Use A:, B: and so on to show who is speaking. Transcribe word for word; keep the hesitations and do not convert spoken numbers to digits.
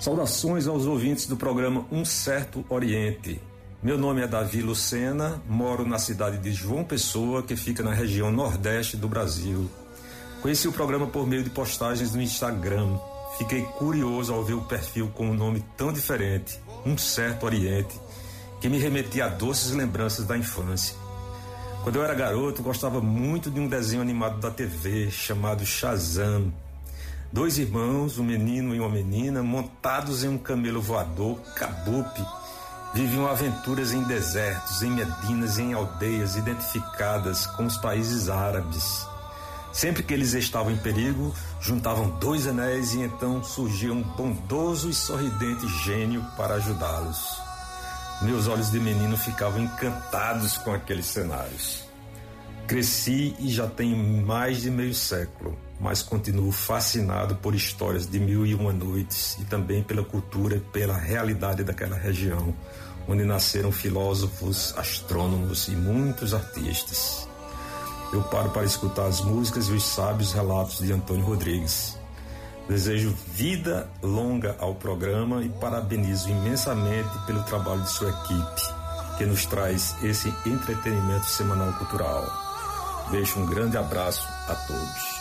A: Saudações aos ouvintes do programa Um Certo Oriente. Meu nome é Davi Lucena, moro na cidade de João Pessoa, que fica na região nordeste do Brasil. Conheci o programa por meio de postagens no Instagram. Fiquei curioso ao ver o perfil com um nome tão diferente, Um Certo Oriente, que me remetia a doces lembranças da infância. Quando eu era garoto, gostava muito de um desenho animado da T V chamado Shazam. Dois irmãos, um menino e uma menina, montados em um camelo voador, Kabup, viviam aventuras em desertos, em medinas e em aldeias identificadas com os países árabes. Sempre que eles estavam em perigo, juntavam dois anéis e então surgia um bondoso e sorridente gênio para ajudá-los. Meus olhos de menino ficavam encantados com aqueles cenários. Cresci e já tenho mais de meio século, mas continuo fascinado por histórias de mil e uma noites e também pela cultura e pela realidade daquela região, onde nasceram filósofos, astrônomos e muitos artistas. Eu paro para escutar as músicas e os sábios relatos de Antônio Rodrigues. Desejo vida longa ao programa e parabenizo imensamente pelo trabalho de sua equipe, que nos traz esse entretenimento semanal cultural. Deixo um grande abraço a todos.